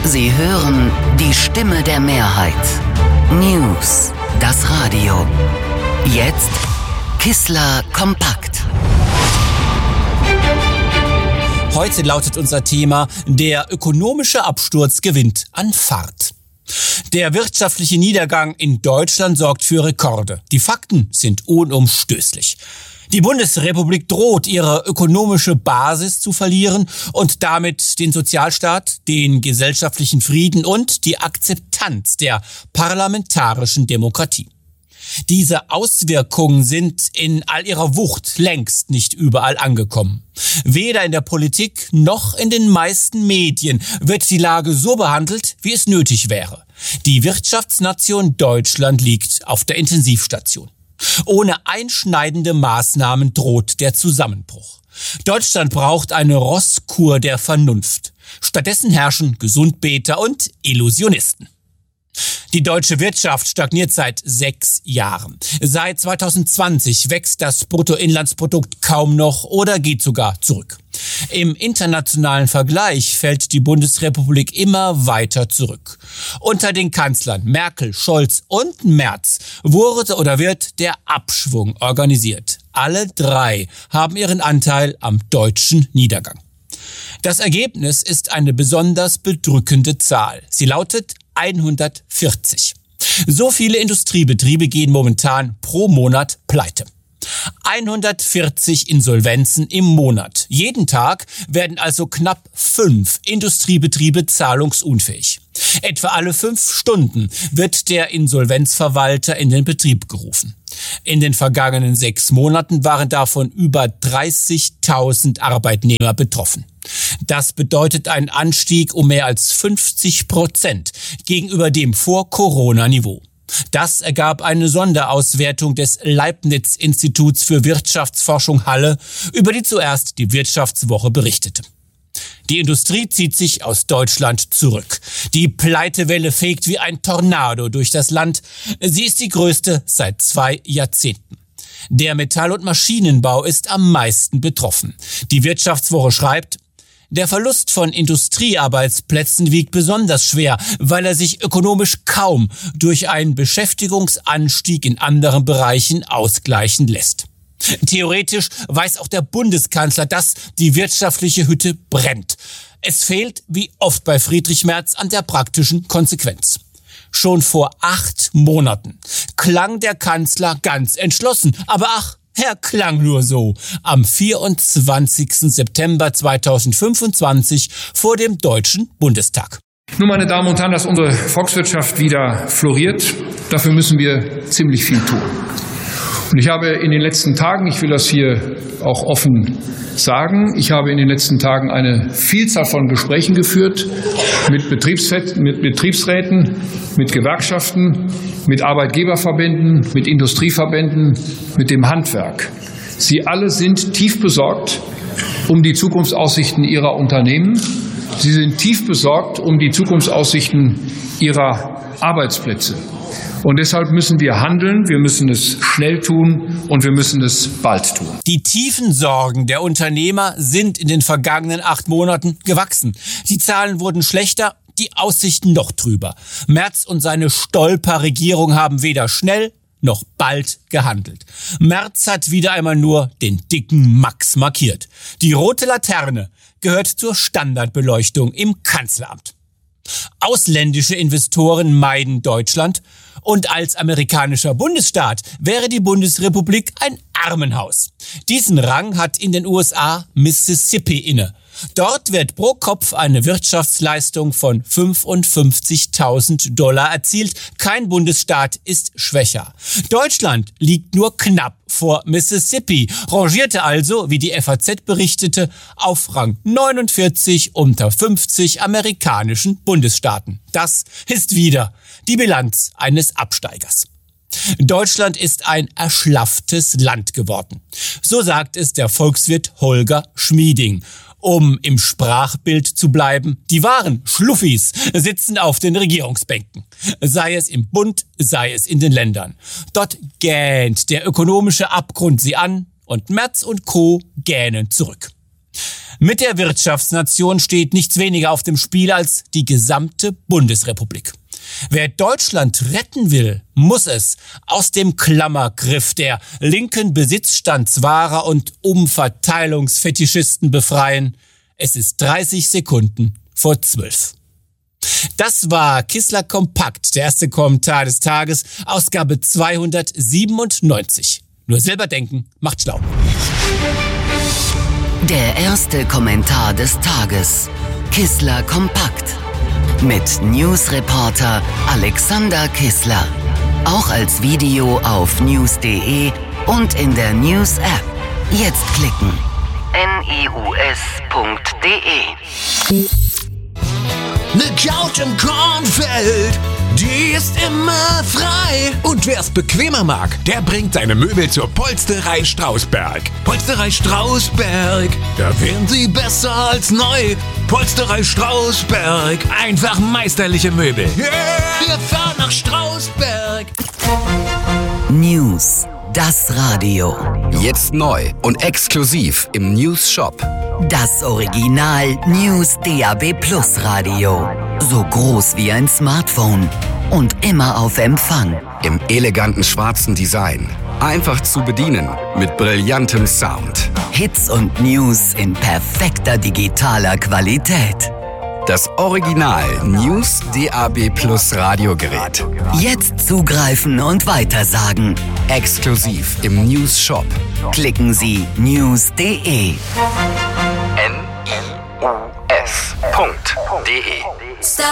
Sie hören die Stimme der Mehrheit. News, das Radio. Jetzt Kissler kompakt. Heute lautet unser Thema: Der ökonomische Absturz gewinnt an Fahrt. Der wirtschaftliche Niedergang in Deutschland sorgt für Rekorde. Die Fakten sind unumstößlich. Die Bundesrepublik droht, ihre ökonomische Basis zu verlieren und damit den Sozialstaat, den gesellschaftlichen Frieden und die Akzeptanz der parlamentarischen Demokratie. Diese Auswirkungen sind in all ihrer Wucht längst nicht überall angekommen. Weder in der Politik noch in den meisten Medien wird die Lage so behandelt, wie es nötig wäre. Die Wirtschaftsnation Deutschland liegt auf der Intensivstation. Ohne einschneidende Maßnahmen droht der Zusammenbruch. Deutschland braucht eine Rosskur der Vernunft. Stattdessen herrschen Gesundbeter und Illusionisten. Die deutsche Wirtschaft stagniert seit 6 Jahren. Seit 2020 wächst das Bruttoinlandsprodukt kaum noch oder geht sogar zurück. Im internationalen Vergleich fällt die Bundesrepublik immer weiter zurück. Unter den Kanzlern Merkel, Scholz und Merz wurde oder wird der Abschwung organisiert. Alle 3 haben ihren Anteil am deutschen Niedergang. Das Ergebnis ist eine besonders bedrückende Zahl. Sie lautet 140. So viele Industriebetriebe gehen momentan pro Monat pleite. 140 Insolvenzen im Monat. Jeden Tag werden also knapp 5 Industriebetriebe zahlungsunfähig. Etwa alle 5 Stunden wird der Insolvenzverwalter in den Betrieb gerufen. In den vergangenen 6 Monaten waren davon über 30.000 Arbeitnehmer betroffen. Das bedeutet einen Anstieg um mehr als 50% gegenüber dem Vor-Corona-Niveau. Das ergab eine Sonderauswertung des Leibniz-Instituts für Wirtschaftsforschung Halle, über die zuerst die Wirtschaftswoche berichtete. Die Industrie zieht sich aus Deutschland zurück. Die Pleitewelle fegt wie ein Tornado durch das Land. Sie ist die größte seit 2 Jahrzehnten. Der Metall- und Maschinenbau ist am meisten betroffen. Die Wirtschaftswoche schreibt: Der Verlust von Industriearbeitsplätzen wiegt besonders schwer, weil er sich ökonomisch kaum durch einen Beschäftigungsanstieg in anderen Bereichen ausgleichen lässt. Theoretisch weiß auch der Bundeskanzler, dass die wirtschaftliche Hütte brennt. Es fehlt, wie oft bei Friedrich Merz, an der praktischen Konsequenz. Schon vor 8 Monaten klang der Kanzler ganz entschlossen, aber er klang nur so. Am 24. September 2025 vor dem Deutschen Bundestag. Nun, meine Damen und Herren, dass unsere Volkswirtschaft wieder floriert, dafür müssen wir ziemlich viel tun. Und ich habe in den letzten Tagen, ich will das hier auch offen sagen, ich habe in den letzten Tagen eine Vielzahl von Gesprächen geführt mit Betriebsräten, mit Gewerkschaften, mit Arbeitgeberverbänden, mit Industrieverbänden, mit dem Handwerk. Sie alle sind tief besorgt um die Zukunftsaussichten ihrer Unternehmen. Sie sind tief besorgt um die Zukunftsaussichten ihrer Arbeitsplätze. Und deshalb müssen wir handeln, wir müssen es schnell tun und wir müssen es bald tun. Die tiefen Sorgen der Unternehmer sind in den vergangenen 8 Monaten gewachsen. Die Zahlen wurden schlechter, die Aussichten noch trüber. Merz und seine Stolperregierung haben weder schnell noch bald gehandelt. Merz hat wieder einmal nur den dicken Max markiert. Die rote Laterne gehört zur Standardbeleuchtung im Kanzleramt. Ausländische Investoren meiden Deutschland und als amerikanischer Bundesstaat wäre die Bundesrepublik ein Armenhaus. Diesen Rang hat in den USA Mississippi inne. Dort wird pro Kopf eine Wirtschaftsleistung von $55.000 erzielt. Kein Bundesstaat ist schwächer. Deutschland liegt nur knapp vor Mississippi, rangierte also, wie die FAZ berichtete, auf Rang 49 unter 50 amerikanischen Bundesstaaten. Das ist wieder die Bilanz eines Absteigers. Deutschland ist ein erschlafftes Land geworden. So sagt es der Volkswirt Holger Schmieding. Um im Sprachbild zu bleiben, die wahren Schluffis sitzen auf den Regierungsbänken. Sei es im Bund, sei es in den Ländern. Dort gähnt der ökonomische Abgrund sie an und Merz und Co. gähnen zurück. Mit der Wirtschaftsnation steht nichts weniger auf dem Spiel als die gesamte Bundesrepublik. Wer Deutschland retten will, muss es aus dem Klammergriff der linken Besitzstandswahrer und Umverteilungsfetischisten befreien. Es ist 30 Sekunden vor 12. Das war Kissler Kompakt, der erste Kommentar des Tages, Ausgabe 297. Nur selber denken macht schlau. Der erste Kommentar des Tages. Kissler Kompakt. Mit Newsreporter Alexander Kissler. Auch als Video auf news.de und in der News-App. Jetzt klicken. news.de. Ne Couch im Kornfeld, die ist immer frei. Und wer's bequemer mag, der bringt seine Möbel zur Polsterei Strausberg. Polsterei Strausberg, da wären sie besser als neu. Polsterei Strausberg, einfach meisterliche Möbel. Yeah, wir fahren nach Strausberg. News, das Radio. Jetzt neu und exklusiv im News Shop. Das Original News DAB Plus Radio. So groß wie ein Smartphone und immer auf Empfang. Im eleganten schwarzen Design. Einfach zu bedienen mit brillantem Sound. Hits und News in perfekter digitaler Qualität. Das Original News DAB Plus Radiogerät. Jetzt zugreifen und weitersagen. Exklusiv im News Shop. Klicken Sie news.de. news.de